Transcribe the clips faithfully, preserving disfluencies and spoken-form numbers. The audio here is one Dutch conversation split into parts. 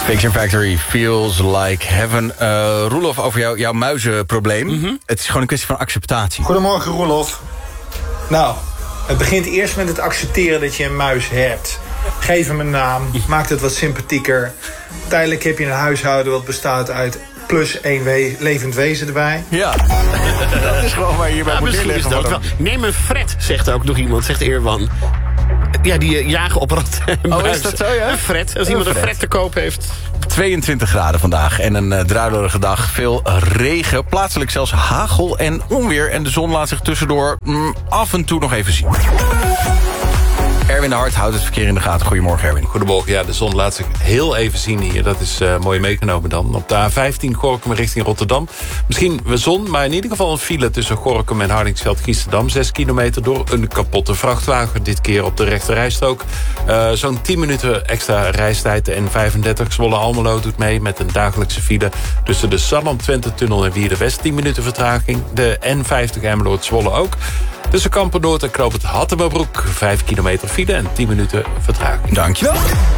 Fiction Factory feels like heaven. Uh, Roelof, over jou, jouw muizenprobleem. Mm-hmm. Het is gewoon een kwestie van acceptatie. Goedemorgen, Roelof. Nou, het begint eerst met het accepteren dat je een muis hebt. Geef hem een naam, maak het wat sympathieker. Tijdelijk heb je een huishouden wat bestaat uit plus één we- levend wezen erbij. Ja, dat is gewoon waar je hierbij ja, moet misschien is neerleggen. dat wel. Neem een Fred, zegt ook nog iemand, zegt Eerwan. Ja, die uh, jagen op ratten. Oh, is dat zo, ja? Een Fred, als iemand een Fred te koop heeft. tweeëntwintig graden vandaag en een uh, druilerige dag. Veel regen, plaatselijk zelfs hagel en onweer. En de zon laat zich tussendoor mm, af en toe nog even zien. Erwin de Hart houdt het verkeer in de gaten. Goedemorgen, Erwin. Goedemorgen. Ja, de zon laat zich heel even zien hier. Dat is uh, mooi meegenomen dan. Op de A vijftien Gorinchem richting Rotterdam. Misschien zon, maar in ieder geval een file tussen Gorinchem en Hardingsveld-Giessendam. Zes kilometer door een kapotte vrachtwagen. Dit keer op de rechterrijstrook. Uh, Zo'n tien minuten extra reistijd. De N vijfendertig Zwolle-Almelo doet mee met een dagelijkse file tussen de Salland-Twente-tunnel en Wierden-West. tien minuten vertraging. De N vijftig Emmeloord-Zwolle ook. Tussen Kampen-Noord en Knoop het Hattemerbroek. vijf kilometer file en tien minuten vertraging. Dankjewel.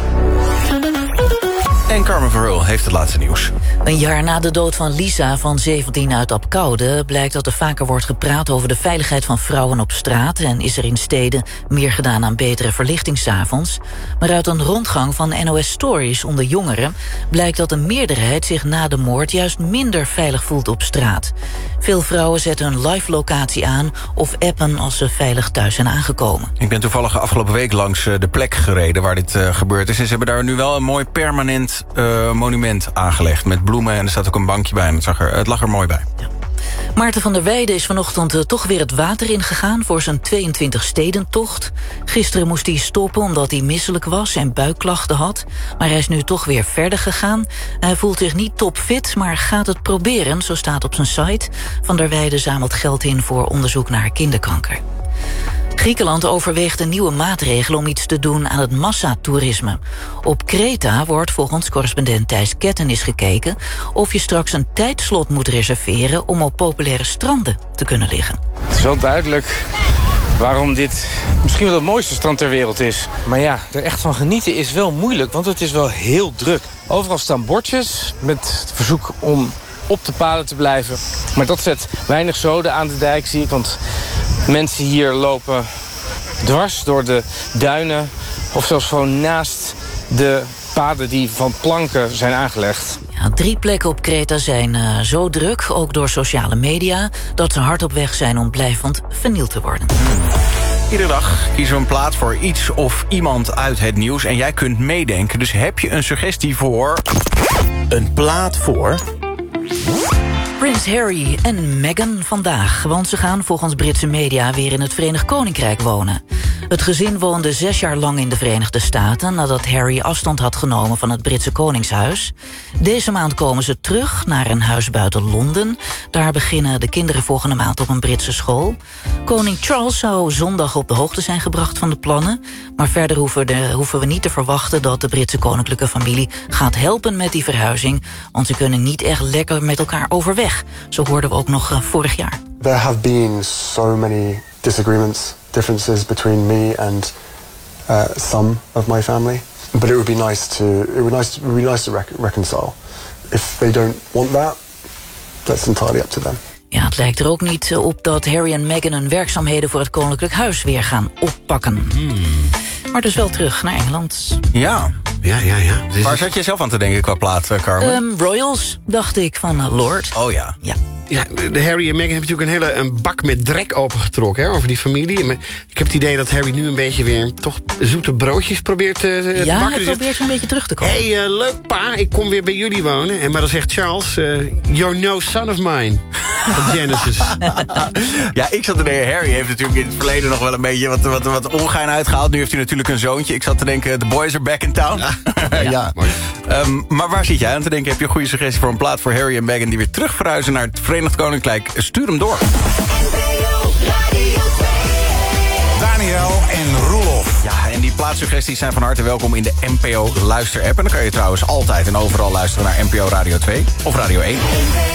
En Carmen Verheul heeft het laatste nieuws. Een jaar na de dood van Lisa van zeventien uit Apkoude blijkt dat er vaker wordt gepraat over de veiligheid van vrouwen op straat en is er in steden meer gedaan aan betere verlichting 's avonds. Maar uit een rondgang van N O S Stories onder jongeren blijkt dat een meerderheid zich na de moord juist minder veilig voelt op straat. Veel vrouwen zetten hun live locatie aan of appen als ze veilig thuis zijn aangekomen. Ik ben toevallig afgelopen week langs de plek gereden waar dit uh, gebeurd is. En ze hebben daar nu wel een mooi permanent uh, monument aangelegd met bloemen. En er staat ook een bankje bij en het, zag er, het lag er mooi bij. Ja. Maarten van der Weijden is vanochtend uh, toch weer het water ingegaan voor zijn tweeëntwintig stedentocht. Gisteren moest hij stoppen omdat hij misselijk was en buikklachten had. Maar hij is nu toch weer verder gegaan. Hij voelt zich niet topfit, maar gaat het proberen, zo staat op zijn site. Van der Weijden zamelt geld in voor onderzoek naar kinderkanker. Griekenland overweegt een nieuwe maatregel om iets te doen aan het massatoerisme. Op Kreta wordt volgens correspondent Thijs Kettenis gekeken of je straks een tijdslot moet reserveren om op populaire stranden te kunnen liggen. Het is wel duidelijk waarom dit misschien wel het mooiste strand ter wereld is. Maar ja, er echt van genieten is wel moeilijk, want het is wel heel druk. Overal staan bordjes met het verzoek om op de paden te blijven. Maar dat zet weinig zoden aan de dijk, zie ik, want mensen hier lopen dwars door de duinen of zelfs gewoon naast de paden die van planken zijn aangelegd. Ja, drie plekken op Kreta zijn uh, zo druk, ook door sociale media, dat ze hard op weg zijn om blijvend vernield te worden. Iedere dag kiezen we een plaat voor iets of iemand uit het nieuws. En jij kunt meedenken, dus heb je een suggestie voor een plaat voor Prins Harry en Meghan vandaag, want ze gaan volgens Britse media weer in het Verenigd Koninkrijk wonen. Het gezin woonde zes jaar lang in de Verenigde Staten nadat Harry afstand had genomen van het Britse Koningshuis. Deze maand komen ze terug naar een huis buiten Londen. Daar beginnen de kinderen volgende maand op een Britse school. Koning Charles zou zondag op de hoogte zijn gebracht van de plannen. Maar verder hoeven, de, hoeven we niet te verwachten dat de Britse koninklijke familie gaat helpen met die verhuizing. Want ze kunnen niet echt lekker met elkaar overweg. Zo hoorden we ook nog uh, vorig jaar. There have been so many disagreements, differences between me and uh, some of my family. But it would be nice to it would nice it would be nice to rec- reconcile. If they don't want that, that's entirely up to them. Ja, het lijkt er ook niet op dat Harry en Meghan hun werkzaamheden voor het Koninklijk Huis weer gaan oppakken. Hmm. Maar dus wel terug naar Engeland. Ja. Ja, ja, ja. Dit Waar is... zat je zelf aan te denken qua plaat, Carmen? Um, Royals, dacht ik, van uh, Lord. Oh ja. Ja. Ja, de Harry en Meghan hebben natuurlijk een hele een bak met drek opengetrokken hè, over die familie. Maar ik heb het idee dat Harry nu een beetje weer toch zoete broodjes probeert te, te ja, bakken. hij Dus probeert zo'n beetje terug te komen. Hé, hey, uh, leuk pa, ik kom weer bij jullie wonen. En maar dan zegt Charles, uh, you're no son of mine. Van Genesis. Ja, ik zat te denken, Harry heeft natuurlijk in het verleden nog wel een beetje wat, wat, wat ongein uitgehaald. Nu heeft hij natuurlijk een zoontje. Ik zat te denken, the boys are back in town. Ja. ja. Um, maar waar zit jij aan te denken? Heb je een goede suggestie voor een plaat voor Harry en Meghan die weer terug verhuizen naar het Verenigd Koninkrijk? Stuur hem door. Daniel en Roelof. Ja, en die plaatsuggesties zijn van harte welkom in de N P O Luister-app. En dan kan je trouwens altijd en overal luisteren naar N P O Radio twee of Radio één.